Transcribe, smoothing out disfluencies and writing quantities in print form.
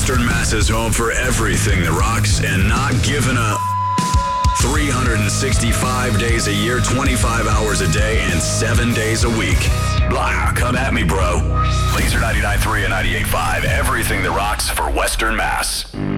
Western Mass is home for everything that rocks and not giving a 365 days a year, 25 hours a day, and 7 days a week. Blah, come at me, bro. Laser 99.3 and 98.5, everything that rocks for Western Mass.